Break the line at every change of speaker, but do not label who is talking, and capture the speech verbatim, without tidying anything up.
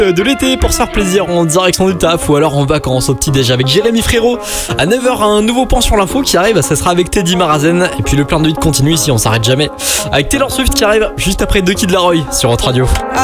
de l'été pour se faire plaisir en direction du taf ou alors en vacances au petit déj avec Jérémy Frérot. À neuf heures, un nouveau point sur l'info qui arrive, ça sera avec Teddy Marazen. Et puis le plein de huit continue ici, on s'arrête jamais. Avec Taylor Swift qui arrive juste après deux Kid Laroi sur Hot Radio.